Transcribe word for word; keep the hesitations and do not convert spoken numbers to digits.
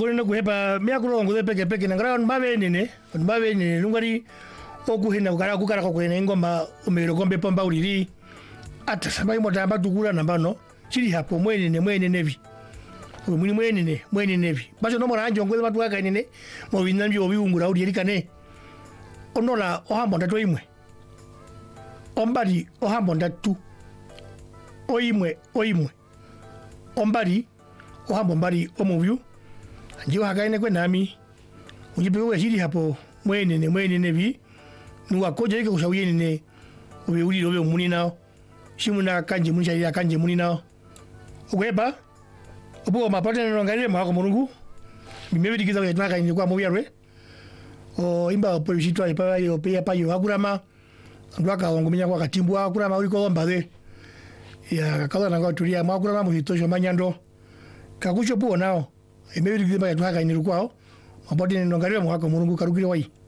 kune kuhepa mia kulongo de peke peke ngara on mave nene on mave nene ngari okuhina ukara kukara ko kwene ngoma umero kombe pamba uliri ata sabai motamba tukura nambano chiri hapo mwene ne mwene nevi mwini mwene ne mwene nevi bacho no mora anjo ngwe batu aka nene mo binambi obiungura uri kane onola ohambo ndato imwe ombari ohambo ndatu oimwe oimwe ombari ohambo mbari omuvyu njiwa hakaine kwe nami ujipewe chiri hapo mwene ne mwene nevi nuwa koja ike kushawiye nene uwe uli lobe umuni nao shimuna kanje muni shari kanje muni nao ukweba ubuwa mapate nilongalile mwako murungu mimewe dikiza kwa yatmaka inikuwa mwiyarwe o imba opewisitwa ipawa yo peya pa yo hakurama ndwaka wanguminya kwa katimbu hakurama uliko ombaze ya kakala nangwa tulia mwakurama muhitosho manyando kakucho puo nao imewe dikiza kwa yatmaka inikuwa mapate nilongalile mwako murungu karukile wai